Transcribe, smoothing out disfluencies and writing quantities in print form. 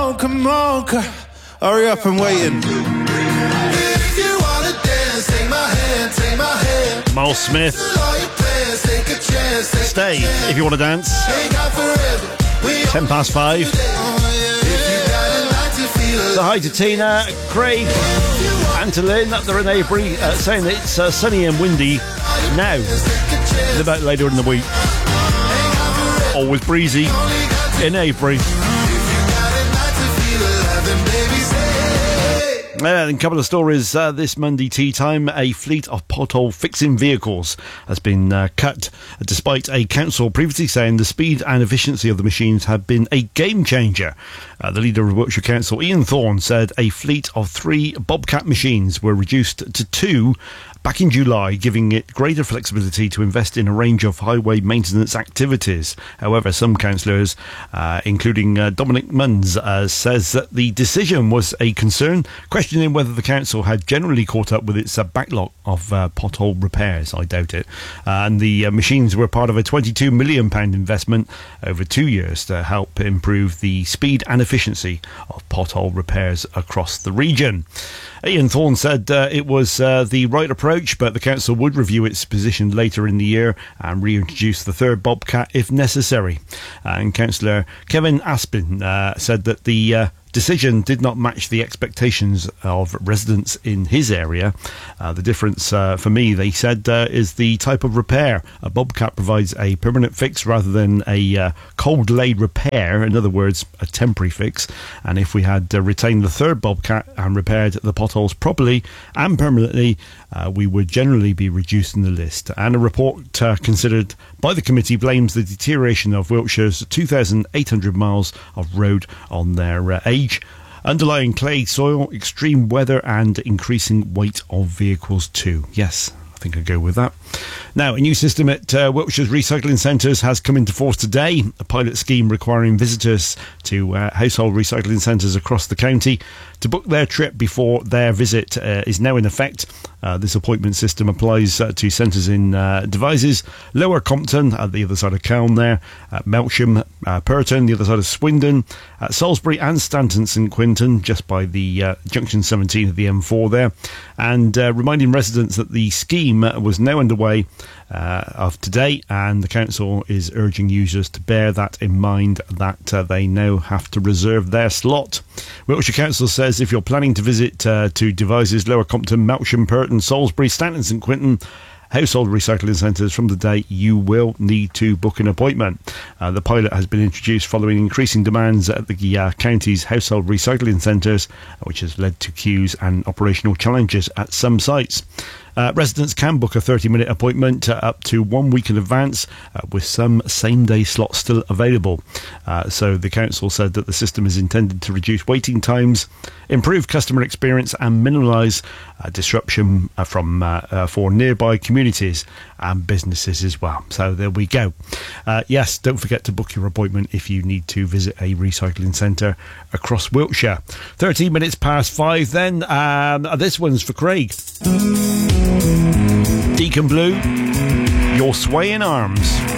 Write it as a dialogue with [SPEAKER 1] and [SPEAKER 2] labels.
[SPEAKER 1] come on, hurry up, I'm waiting.
[SPEAKER 2] If you wanna dance, take my hand.
[SPEAKER 3] Miles Smith. Stay if you want to dance. 5:10. So hi to Tina, Craig, and to Lynn up there in Avebury, saying it's sunny and windy now. A bit later in the week. Always breezy in Avebury. A couple of stories this Monday tea time. A fleet of pothole fixing vehicles has been cut, despite a council previously saying the speed and efficiency of the machines have been a game changer. The leader of Wiltshire Council, Ian Thorne, said a fleet of 3 Bobcat machines were reduced to 2 back in July, giving it greater flexibility to invest in a range of highway maintenance activities. However, some councillors, including Dominic Munns, says that the decision was a concern, questioning whether the council had generally caught up with its backlog of pothole repairs. I doubt it. And the machines were part of a £22 million investment over 2 years to help improve the speed and efficiency of pothole repairs across the region. Ian Thorne said it was the right approach, but the council would review its position later in the year and reintroduce the 3rd Bobcat if necessary. And Councillor Kevin Aspin said that the decision did not match the expectations of residents in his area. The difference for me, they said, is the type of repair. A Bobcat provides a permanent fix rather than a cold laid repair, in other words, a temporary fix. And if we had retained the 3rd Bobcat and repaired the potholes properly and permanently, we would generally be reducing the list. And a report considered by the committee blames the deterioration of Wiltshire's 2,800 miles of road on their age, underlying clay soil, extreme weather and increasing weight of vehicles too. Yes, I think I'd go with that. Now, a new system at Wiltshire's recycling centres has come into force today. A pilot scheme requiring visitors to household recycling centres across the county to book their trip before their visit is now in effect. This appointment system applies to centres in Devizes, Lower Compton, at the other side of Calne there, Melksham, Purton, the other side of Swindon, Salisbury and Stanton St Quinton, just by the junction 17 of the M4 there. And reminding residents that the scheme was now underway of today, and the council is urging users to bear that in mind, that they now have to reserve their slot. Wiltshire Council says if you're planning to visit to Devizes, Lower Compton, Melksham, Purton, Salisbury, Stanton St Quinton household recycling centres from the day, you will need to book an appointment. The pilot has been introduced following increasing demands at the county's household recycling centres, which has led to queues and operational challenges at some sites. Residents can book a 30-minute appointment up to 1 week in advance, with some same-day slots still available. So the council said that the system is intended to reduce waiting times, improve customer experience and minimise disruption for nearby communities and businesses as well. So there we go. Yes, don't forget to book your appointment if you need to visit a recycling centre across Wiltshire. 13 minutes past 5 then. This one's for Craig. Deacon Blue, Your Swaying Arms.